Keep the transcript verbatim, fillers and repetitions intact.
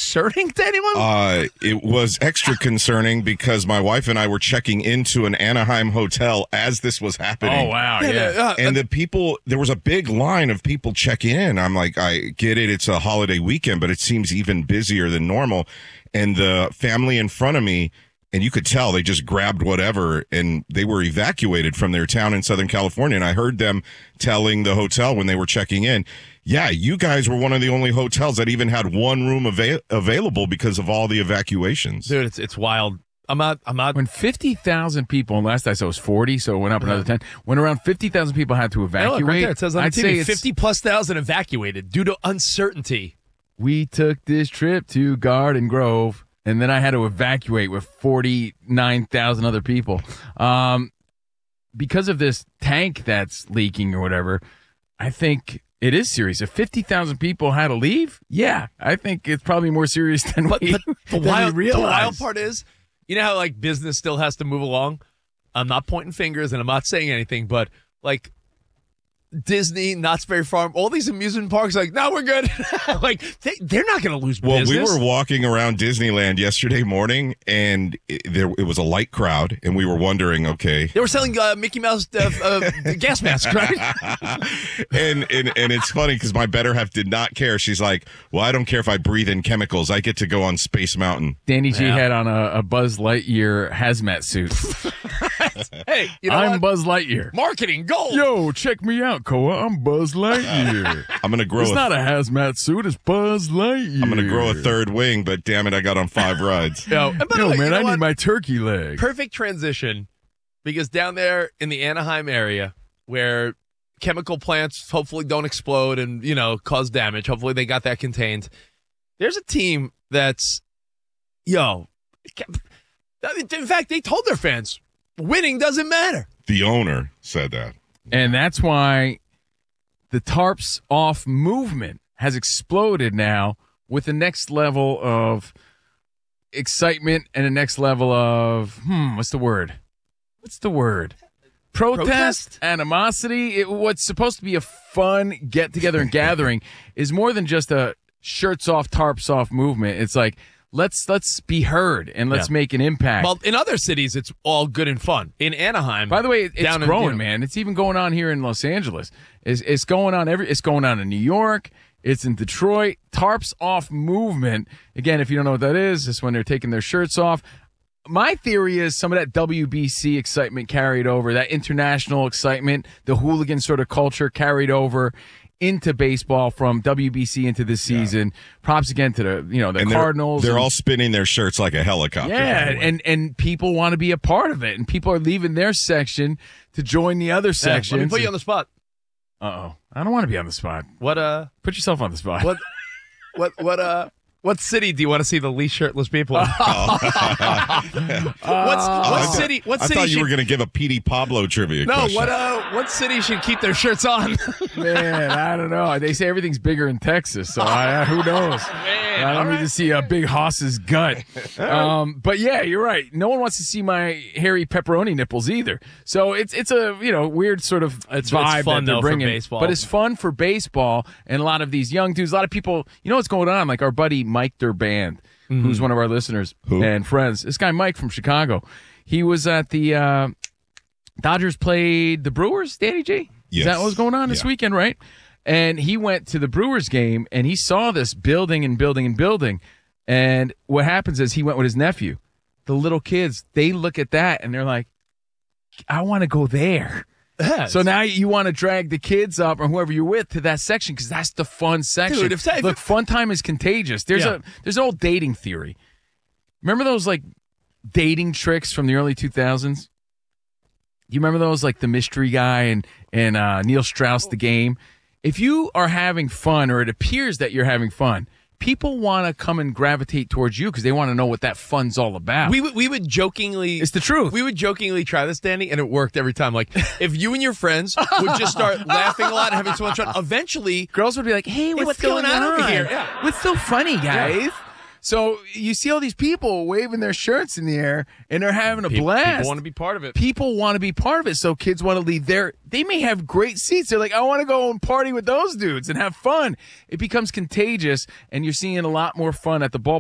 concerning to anyone? Uh, it was extra concerning because my wife and I were checking into an Anaheim hotel as this was happening. Oh, wow, yeah. yeah. Uh, And the people, there was a big line of people checking in. I'm like, I get it. It's a holiday weekend, but it seems even busier than normal. And the family in front of me, and you could tell they just grabbed whatever and they were evacuated from their town in Southern California. And I heard them telling the hotel when they were checking in, yeah, you guys were one of the only hotels that even had one room ava- available because of all the evacuations. Dude, it's it's wild. I'm not, I'm not. When fifty thousand people, and last I saw it was forty, so it went up another ten. When around fifty thousand people had to Hey, evacuate, look, right there, it says on the I'd T V, say it's, fifty plus thousand evacuated due to uncertainty. we took this trip to Garden Grove, and then I had to evacuate with forty-nine thousand other people. Um, because of this tank that's leaking or whatever, I think it is serious. If fifty thousand people had to leave, yeah, I think it's probably more serious than But, we, but the, than we wild, the realize. wild part is, you know how like business still has to move along? I'm not pointing fingers and I'm not saying anything, but like Disney, Knott's Berry Farm, all these amusement parks, like, no, we're good. Like, they, they're not going to lose Well, business. we were walking around Disneyland yesterday morning, and it, there it was a light crowd, and we were wondering, okay. They were selling uh, Mickey Mouse uh, uh, gas masks, right? and, and and it's funny because my better half did not care. She's like, well, I don't care if I breathe in chemicals. I get to go on Space Mountain. Danny G Yeah. had on a, a Buzz Lightyear hazmat suit. Hey, you know I'm what? Buzz Lightyear. Marketing gold. Yo, check me out, Koa. I'm Buzz Lightyear. I'm gonna grow. It's a, not a hazmat suit. It's Buzz Lightyear. I'm gonna grow a third wing, but damn it, I got on five rides. Yo, and by the Yo, way, man, you know I what? need my turkey leg. Perfect transition because down there in the Anaheim area where chemical plants hopefully don't explode and, you know, cause damage. Hopefully they got that contained. There's a team that's, yo, in fact, they told their fans, winning doesn't matter. The owner said that. And that's why the tarps off movement has exploded now with the next level of excitement and the next level of, hmm, what's the word? What's the word? Protest, Protest? animosity. It, what's supposed to be a fun get together and gathering is more than just a shirts off, tarps off movement. It's like, let's let's be heard and let's Yeah. make an impact. Well, in other cities, it's all good and fun. In Anaheim, By the way, it's down in, growing, you know- man. It's even going on here in Los Angeles. It's, it's going on every. It's going on in New York. It's in Detroit. Tarps off movement. Again, if you don't know what that is, it's when they're taking their shirts off. My theory is some of that W B C excitement carried over, that international excitement, the hooligan sort of culture carried over into baseball from W B C into this season. Props again to the you know the And they're- Cardinals. They're, and- all spinning their shirts like a helicopter. yeah, by the way. and and people want to be a part of it, and people are leaving their section to join the other Yeah, section. let me put you on the spot. Uh oh, I don't want to be on the spot. What uh? Put yourself on the spot. What what what uh? What city do you want to see the least shirtless people in? What's, Oh, what I city? What I city thought you should, were going to give a P D Pablo trivia no? question. What uh? What city should keep their shirts on? Man, I don't know. They say everything's bigger in Texas, so I, who knows? Man, I don't all need right. to see a big hoss's gut. Um, but yeah, you're right. No one wants to see my hairy pepperoni nipples either. So it's it's a you know weird sort of It's- it's vibe fun, that they're though, for bringing. baseball. But it's fun for baseball, and a lot of these young dudes, a lot of people. You know what's going on? Like our buddy Mike Durband, Mm-hmm. who's one of our listeners Who? and friends. This guy Mike from Chicago. He was at the uh, Dodgers played the Brewers. Danny G. Is Yes. that what was going on this Yeah. weekend, right? And he went to the Brewers game and he saw this building and building and building. And what happens is he went with his nephew. The little kids, they look at that and they're like, I want to go there. Yeah, So now you want to drag the kids up or whoever you're with to that section because that's the fun section. Dude, if- if- Look, fun time is contagious. There's Yeah. a there's an old dating theory. Remember those like dating tricks from the early two thousands? You remember those like the mystery guy and and uh, Neil Strauss the game? If you are having fun or it appears that you're having fun, people want to come and gravitate towards you because they want to know what that fun's all about. we would we would jokingly. It's the truth. We would jokingly try this, Danny, and it worked every time. Like if you and your friends would just start laughing a lot and having so much fun, eventually Girls would be like, "Hey, what's, what's going on over here?" Yeah. What's so funny, guys?" So you see all these people waving their shirts in the air, and they're having a people, blast. people want to be part of it. People want to be part of it, so kids want to leave their. They may have great seats. They're like, I want to go and party with those dudes and have fun. It becomes contagious, and you're seeing a lot more fun at the ball.